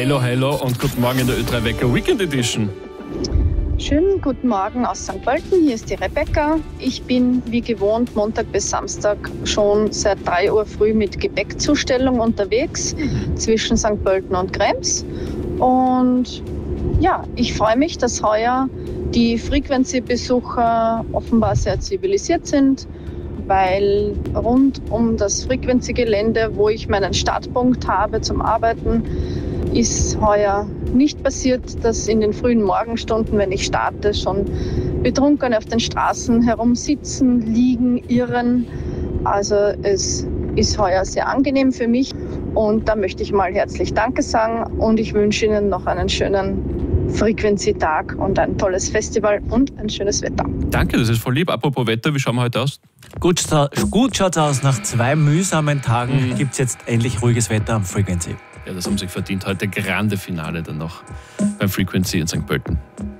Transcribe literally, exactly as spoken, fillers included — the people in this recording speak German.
Hello, hello und guten Morgen in der Ö drei Wecker Weekend Edition. Schönen guten Morgen aus Sankt Pölten, hier ist die Rebecca. Ich bin wie gewohnt Montag bis Samstag schon seit drei Uhr früh mit Gepäckzustellung unterwegs zwischen Sankt Pölten und Krems. Und ja, ich freue mich, dass heuer die Frequency-Besucher offenbar sehr zivilisiert sind, weil rund um das Frequency-Gelände, wo ich meinen Startpunkt habe zum Arbeiten, ist heuer nicht passiert, dass in den frühen Morgenstunden, wenn ich starte, schon Betrunkene auf den Straßen herumsitzen, liegen, irren. Also es ist heuer sehr angenehm für mich und da möchte ich mal herzlich Danke sagen und ich wünsche Ihnen noch einen schönen Frequency-Tag und ein tolles Festival und ein schönes Wetter. Danke, das ist voll lieb. Apropos Wetter, wie schauen wir heute aus? Gut, gut schaut's aus. Nach zwei mühsamen Tagen mhm. gibt es jetzt endlich ruhiges Wetter am Frequency. Ja, das haben sich verdient. Heute grande Finale dann noch beim Frequency in Sankt Pölten.